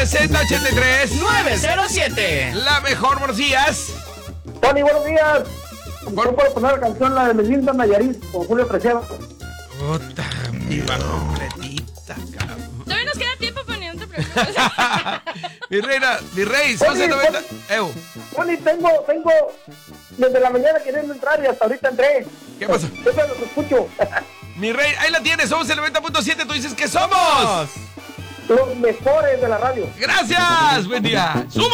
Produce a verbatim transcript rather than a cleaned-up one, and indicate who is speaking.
Speaker 1: Z ochenta y tres
Speaker 2: nueve cero siete.
Speaker 1: La mejor, buenos días.
Speaker 3: Tony, buenos días. Yo puedo poner la canción, la de Melinda Nayarit, con Julio Preciado.
Speaker 1: Puta, viva completita, cabrón.
Speaker 4: Todavía nos queda tiempo, pero no te preocupes.
Speaker 1: Mi reina, mi rey, once noventa. Evo.
Speaker 3: Tony, tengo, tengo desde la mañana queriendo entrar y hasta ahorita entré.
Speaker 1: ¿Qué pasó?
Speaker 3: Yo los escucho.
Speaker 1: Mi rey, ahí la tienes, somos el noventa punto siete. Tú dices que somos
Speaker 3: Los mejores de la radio.
Speaker 1: Gracias, buen día. ¡Suma!